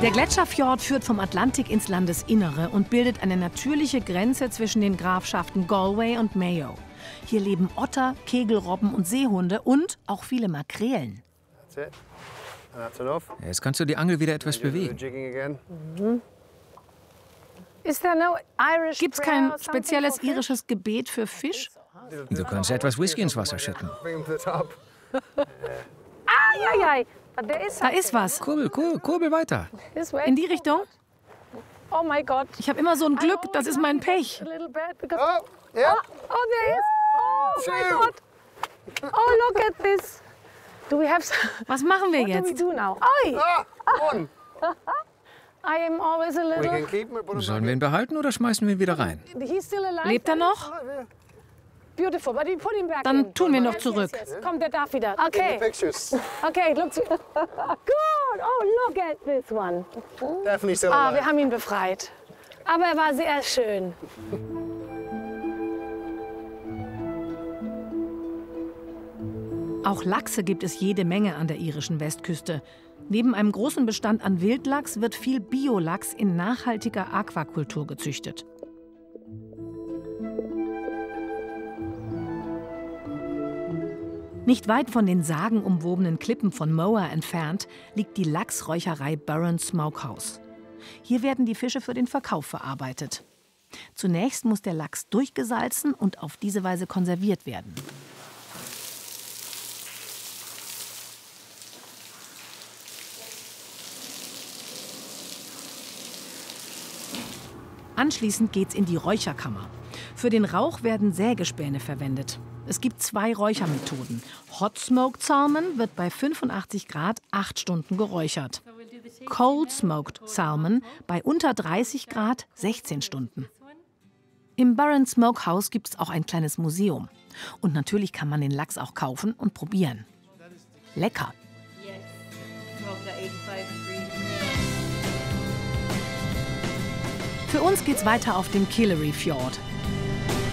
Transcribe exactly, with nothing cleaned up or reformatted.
Der Gletscherfjord führt vom Atlantik ins Landesinnere und bildet eine natürliche Grenze zwischen den Grafschaften Galway und Mayo. Hier leben Otter, Kegelrobben und Seehunde und auch viele Makrelen. Jetzt kannst du die Angel wieder etwas bewegen. Mhm. Gibt's kein spezielles irisches Gebet für Fisch? Du kannst etwas Whisky ins Wasser schütten. Da ist was. Kurbel, kurbel, kurbel weiter. In die Richtung? Oh mein Gott. Ich habe immer so ein Glück, das ist mein Pech. Oh, yeah. Oh, oh, there is. Oh my God. Oh, look at this. Do we have some... Was machen wir What jetzt? do we do now? Oi. I am always a little... Sollen wir ihn behalten oder schmeißen wir ihn wieder rein? He's still alive. Lebt er noch? Beautiful, but we put him back Dann in. tun wir noch Yes, zurück. yes, yes. Komm, der darf wieder. Okay. Okay, look. Good. Oh, look at this one. Definitely still Ah, alive. wir haben ihn befreit. Aber er war sehr schön. Auch Lachse gibt es jede Menge an der irischen Westküste. Neben einem großen Bestand an Wildlachs wird viel Biolachs in nachhaltiger Aquakultur gezüchtet. Nicht weit von den sagenumwobenen Klippen von Moa entfernt liegt die Lachsräucherei Burren Smokehouse. Hier werden die Fische für den Verkauf verarbeitet. Zunächst muss der Lachs durchgesalzen und auf diese Weise konserviert werden. Anschließend geht's in die Räucherkammer. Für den Rauch werden Sägespäne verwendet. Es gibt zwei Räuchermethoden. Hot Smoked Salmon wird bei fünfundachtzig Grad acht Stunden geräuchert. Cold Smoked Salmon bei unter dreißig Grad sechzehn Stunden. Im Burren Smokehouse gibt es auch ein kleines Museum. Und natürlich kann man den Lachs auch kaufen und probieren. Lecker! Für uns geht's weiter auf dem Killary Fjord.